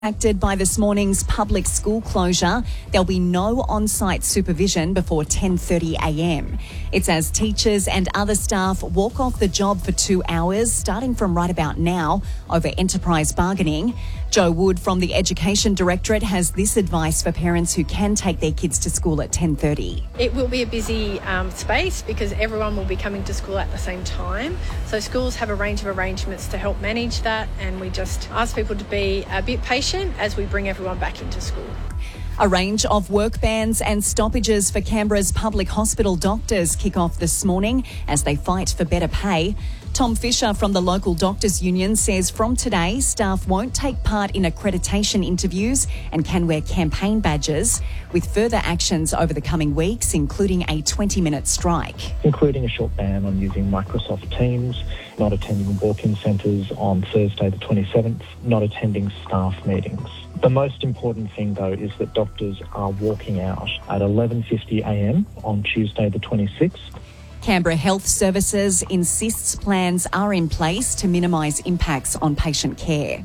Impacted by this morning's public school closure, there'll be no on-site supervision before 10:30 a.m. It's as teachers and other staff walk off the job for 2 hours, starting from right about now, over enterprise bargaining. Joe Wood from the Education Directorate has this advice for parents who can take their kids to school at 10:30. It will be a busy space because everyone will be coming to school at the same time. So schools have a range of arrangements to help manage that, and we just ask people to be a bit patient as we bring everyone back into school. A range of work bans and stoppages for Canberra's public hospital doctors kick off this morning as they fight for better pay. Tom Fisher from the local doctors' union says from today, staff won't take part in accreditation interviews and can wear campaign badges, with further actions over the coming weeks, including a 20-minute strike. Including a short ban on using Microsoft Teams, not attending walk-in centres on Thursday the 27th, not attending staff meetings. The most important thing, though, is that doctors are walking out at 11:50 a.m. on Tuesday the 26th. Canberra Health Services insists plans are in place to minimise impacts on patient care.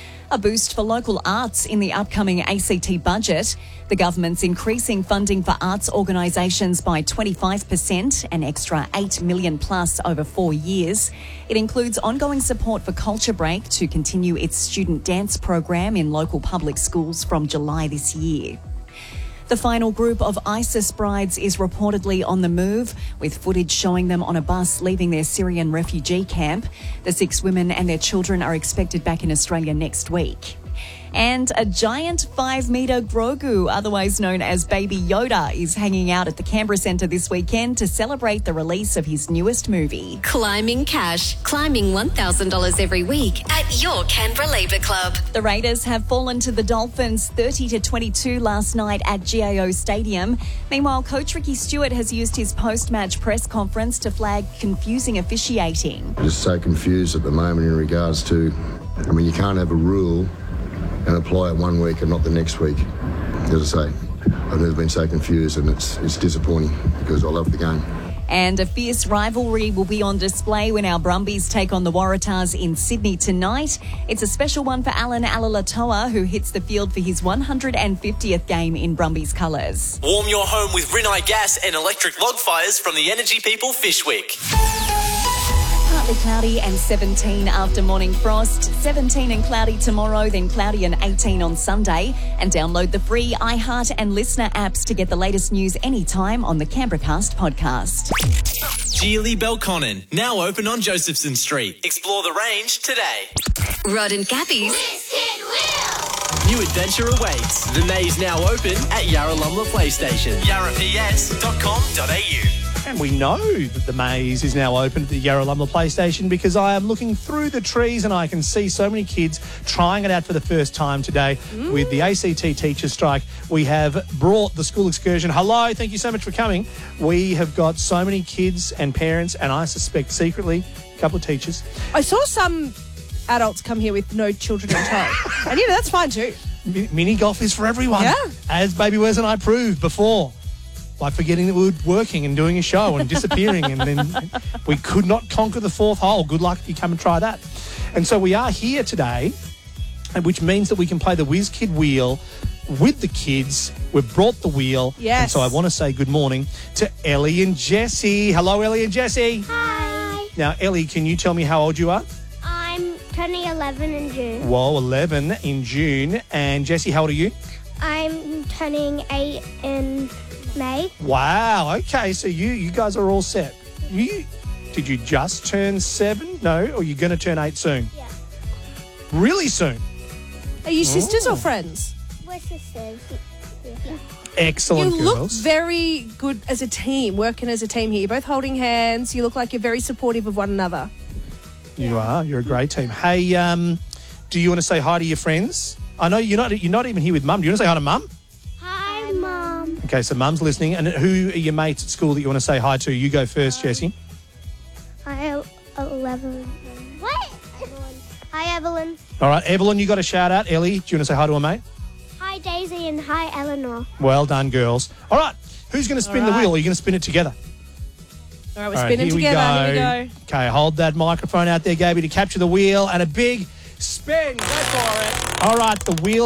A boost for local arts in the upcoming ACT budget. The government's increasing funding for arts organisations by 25%, an extra $8 million plus over 4 years. It includes ongoing support for Culture Break to continue its student dance program in local public schools from July this year. The final group of ISIS brides is reportedly on the move, with footage showing them on a bus leaving their Syrian refugee camp. The 6 women and their children are expected back in Australia next week. And a giant 5-metre Grogu, otherwise known as Baby Yoda, is hanging out at the Canberra Centre this weekend to celebrate the release of his newest movie. Climbing Cash. Climbing $1,000 every week at your Canberra Labour Club. The Raiders have fallen to the Dolphins 30-22 last night at GIO Stadium. Meanwhile, Coach Ricky Stewart has used his post-match press conference to flag confusing officiating. Just so confused at the moment in regards to, you can't have a rule and apply it one week and not the next week. As I say, I've never been so confused, and it's disappointing because I love the game. And a fierce rivalry will be on display when our Brumbies take on the Waratahs in Sydney tonight. It's a special one for Alan Alalatoa, who hits the field for his 150th game in Brumbies colours. Warm your home with Rinnai gas and electric log fires from the Energy People Fish Week. Partly cloudy and 17 after morning frost. 17 and cloudy tomorrow, then cloudy and 18 on Sunday. And download the free iHeart and Listener apps to get the latest news anytime on the Canberracast podcast. Geely Belconnen, now open on Josephson Street. Explore the range today. Rod and Gabby's New adventure awaits. The maze now open at Yarralumla PlayStation. yarraps.com.au. And we know that the maze is now open at the Yarralumla PlayStation because I am looking through the trees and I can see so many kids trying it out for the first time today with the ACT teacher strike. We have brought the school excursion. Hello, thank you so much for coming. We have got so many kids and parents, and I suspect secretly a couple of teachers. I saw some adults come here with no children in tow. And, that's fine too. Mini golf is for everyone. Yeah. As Baby Wes and I proved before, by forgetting that we were working and doing a show and disappearing, and then we could not conquer the 4th hole. Good luck if you come and try that. And so we are here today, which means that we can play the Whiz Kid Wheel with the kids. We've brought the wheel. Yes. And so I want to say good morning to Ellie and Jessie. Hello, Ellie and Jessie. Hi. Now, Ellie, can you tell me how old you are? I'm turning 11 in June. Whoa, 11 in June. And Jessie, how old are you? I'm turning 8 in May. Wow, okay, so you guys are all set. Did you just turn 7? No, or you're going to turn 8 soon? Yeah. Really soon? Are you sisters or friends? We're sisters. Yeah. Excellent, You look girls. very good as a team, working as a team here. You're both holding hands. You look like you're very supportive of one another. You are. You're a great team. Hey, do you want to say hi to your friends? I know you're not even here with Mum. Do you want to say hi to Mum? Hi, Mum. Okay, so Mum's listening. And who are your mates at school that you want to say hi to? You go first, Jessie. Hi, Evelyn. What? Hi, Evelyn. All right, Evelyn, you got a shout out. Ellie, do you want to say hi to a mate? Hi, Daisy, and hi, Eleanor. Well done, girls. All right, who's going to spin the wheel? Or are you going to spin it together? All right, we're spinning together. Here we go. Okay, hold that microphone out there, Gaby, to capture the wheel. And a big spin. Go for it. All right, the wheel